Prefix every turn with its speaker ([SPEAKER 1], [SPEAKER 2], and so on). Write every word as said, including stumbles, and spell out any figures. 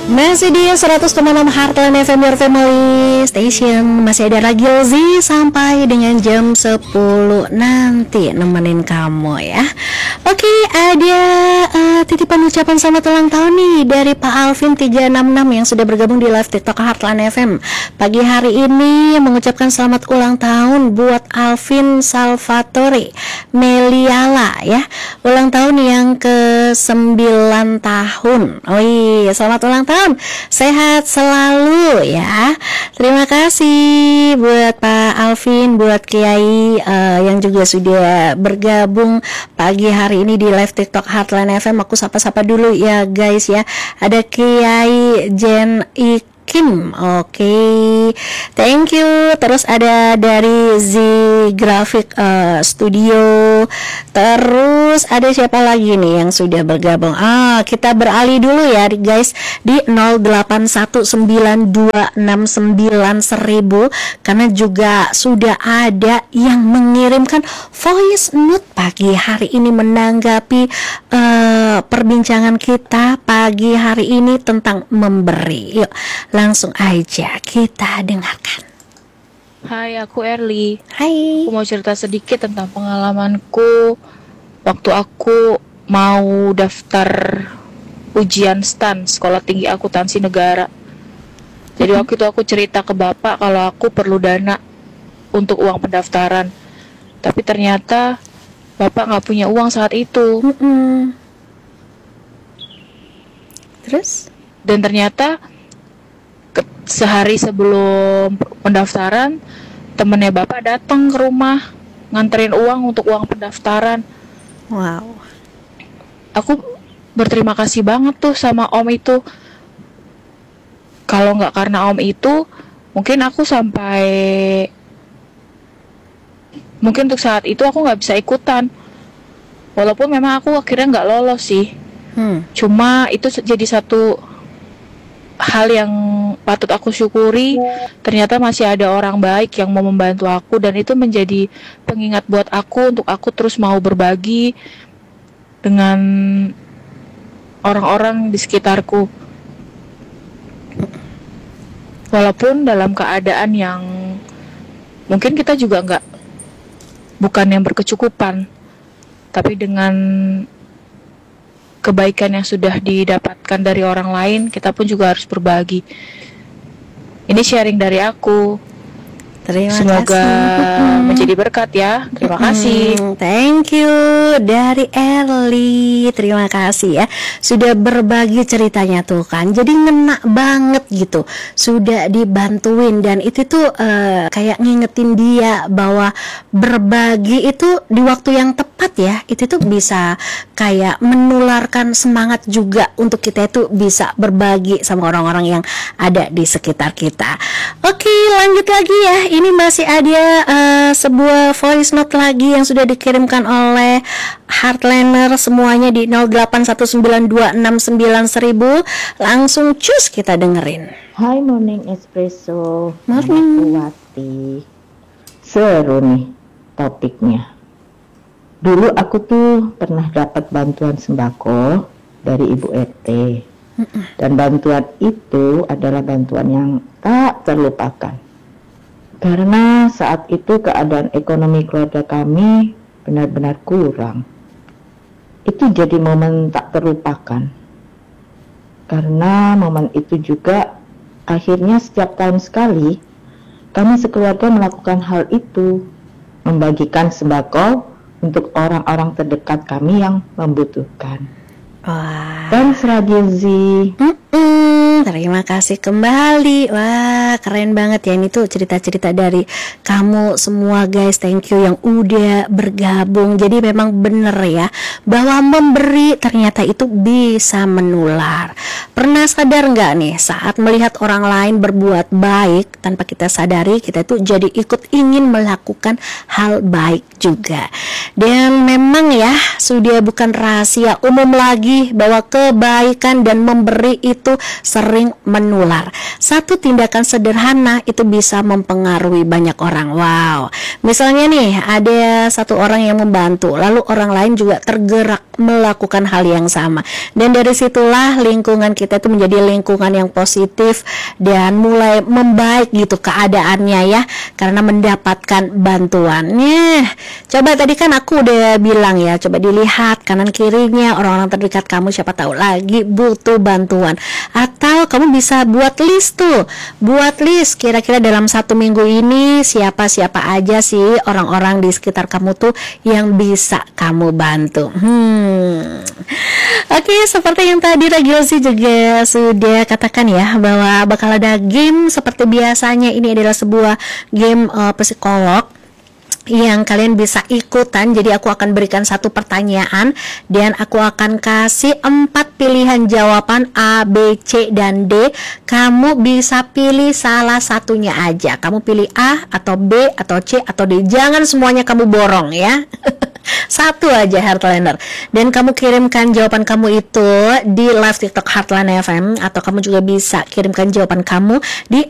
[SPEAKER 1] Masih di seratus koma enam Heartland F M, Your Family Station. Masih ada lagi Lzi sampai dengan jam sepuluh nanti nemenin kamu ya. Oke, ada uh, titipan ucapan selamat ulang tahun nih dari Pak Alvin tiga enam enam yang sudah bergabung di live TikTok Heartland F M. Pagi hari ini mengucapkan selamat ulang tahun buat Alvin Salvatore Meliala ya. Ulang tahun yang ke sembilan tahun. Oh iya, selamat ulang tahun. Sehat selalu ya. Terima kasih buat Pak Alvin, buat Kiai uh, yang juga sudah bergabung pagi hari ini di live TikTok Heartland F M. Aku sapa-sapa dulu ya guys ya. Ada Kiai Jen Ik Kim, oke, okay. Thank you. Terus ada dari Z Graphic uh, Studio. Terus ada siapa lagi nih yang sudah bergabung? Ah, kita beralih dulu ya guys di nol delapan satu sembilan dua enam sembilan seribu karena juga sudah ada yang mengirimkan voice note pagi hari ini menanggapi uh, perbincangan kita pagi hari ini tentang memberi. Yuk, langsung aja kita dengarkan.
[SPEAKER 2] Hai, aku Erli.
[SPEAKER 1] Hai.
[SPEAKER 2] Aku mau cerita sedikit tentang pengalamanku waktu aku mau daftar ujian STAN, Sekolah Tinggi Akuntansi Negara. Jadi waktu itu aku cerita ke bapak kalau aku perlu dana untuk uang pendaftaran. Tapi ternyata bapak nggak punya uang saat itu.
[SPEAKER 1] Mm-mm. Terus?
[SPEAKER 2] Dan ternyata Ke, sehari sebelum pendaftaran temennya bapak datang ke rumah nganterin uang untuk uang pendaftaran.
[SPEAKER 1] Wow.
[SPEAKER 2] Aku berterima kasih banget tuh sama om itu. Kalau nggak karena om itu, mungkin aku sampai mungkin untuk saat itu aku nggak bisa ikutan. Walaupun memang aku akhirnya nggak lolos sih.
[SPEAKER 1] Hmm.
[SPEAKER 2] Cuma itu jadi satu hal yang patut aku syukuri. Ternyata masih ada orang baik yang mau membantu aku, dan itu menjadi pengingat buat aku untuk aku terus mau berbagi dengan orang-orang di sekitarku, walaupun dalam keadaan yang mungkin kita juga nggak bukan yang berkecukupan, tapi dengan kebaikan yang sudah didapatkan dari orang lain, kita pun juga harus berbagi. Ini sharing dari aku.
[SPEAKER 1] Terima
[SPEAKER 2] Semoga
[SPEAKER 1] kasih.
[SPEAKER 2] menjadi berkat ya. Terima
[SPEAKER 1] hmm,
[SPEAKER 2] kasih.
[SPEAKER 1] Thank you dari Erli. Terima kasih ya sudah berbagi ceritanya tuh kan. Jadi ngena banget gitu. Sudah dibantuin, dan itu tuh uh, kayak ngingetin dia bahwa berbagi itu di waktu yang tepat ya. Itu tuh bisa kayak menularkan semangat juga untuk kita itu bisa berbagi sama orang-orang yang ada di sekitar kita. Oke, lanjut lagi ya. Ini masih ada uh, sebuah voice note lagi yang sudah dikirimkan oleh Heartlander semuanya di nol delapan satu sembilan dua enam sembilan seribu. Langsung cus kita dengerin.
[SPEAKER 3] Hai Morning Espresso.
[SPEAKER 1] Morning.
[SPEAKER 3] Wati. Seru nih topiknya. Dulu aku tuh pernah dapat bantuan sembako dari Ibu R T. Dan bantuan itu adalah bantuan yang tak terlupakan. Karena saat itu keadaan ekonomi keluarga kami benar-benar kurang. Itu jadi momen tak terlupakan. Karena momen itu juga akhirnya setiap tahun sekali kami sekeluarga melakukan hal itu, membagikan sembako untuk orang-orang terdekat kami yang membutuhkan.
[SPEAKER 1] Wah.
[SPEAKER 3] Dan Seragizi.
[SPEAKER 1] Mm-mm, terima kasih kembali. Wah, keren banget ya. Ini tuh cerita-cerita dari kamu semua guys. Thank you yang udah bergabung. Jadi memang bener ya, bahwa memberi ternyata itu bisa menular. Pernah sadar nggak nih saat melihat orang lain berbuat baik tanpa kita sadari, kita tuh jadi ikut ingin melakukan hal baik juga. Dan memang ya sudah bukan rahasia umum lagi bahwa kebaikan dan memberi itu sering sering menular. Satu tindakan sederhana itu bisa mempengaruhi banyak orang. Wow, misalnya nih ada satu orang yang membantu, lalu orang lain juga tergerak melakukan hal yang sama, dan dari situlah lingkungan kita itu menjadi lingkungan yang positif dan mulai membaik gitu keadaannya ya, karena mendapatkan bantuannya. Coba tadi kan aku udah bilang ya, coba dilihat kanan kirinya orang-orang terdekat kamu, siapa tahu lagi butuh bantuan. Atau kamu bisa buat list tuh, buat list kira-kira dalam satu minggu ini siapa-siapa aja sih orang-orang di sekitar kamu tuh yang bisa kamu bantu. Hmm. Oke, seperti yang tadi Ragilzi juga sudah katakan ya, bahwa bakal ada game seperti biasanya. Ini adalah sebuah game uh, psikolog yang kalian bisa ikutan. Jadi aku akan berikan satu pertanyaan dan aku akan kasih empat pilihan jawaban A, B, C, dan D. Kamu bisa pilih salah satunya aja. Kamu pilih A atau B atau C atau D. Jangan semuanya kamu borong ya. Satu aja Heartliner. Dan kamu kirimkan jawaban kamu itu di live TikTok Heartline F M, atau kamu juga bisa kirimkan jawaban kamu di